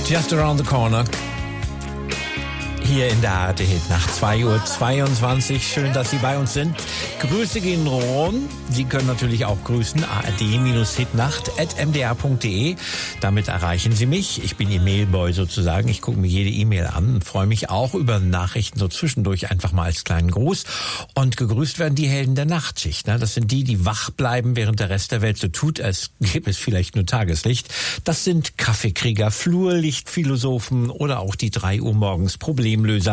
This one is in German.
Just Around the Corner. Hier in der ARD Hitnacht, 2:22 Uhr. Schön, dass Sie bei uns sind. Grüße gehen rum. Sie können natürlich auch grüßen. ard-hitnacht@mdr.de. Damit erreichen Sie mich. Ich bin Ihr Mailboy sozusagen. Ich gucke mir jede E-Mail an und freue mich auch über Nachrichten so zwischendurch einfach mal als kleinen Gruß. Und gegrüßt werden die Helden der Nachtschicht. Das sind die wach bleiben, während der Rest der Welt so tut, als gäbe es vielleicht nur Tageslicht. Das sind Kaffeekrieger, Flurlichtphilosophen oder auch die 3 Uhr morgens Problemlöser.